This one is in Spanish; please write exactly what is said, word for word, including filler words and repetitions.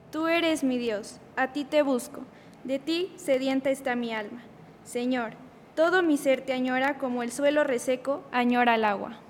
Tú eres mi Dios, a ti te busco, de ti sedienta está mi alma. Señor, todo mi ser te añora como el suelo reseco añora el agua.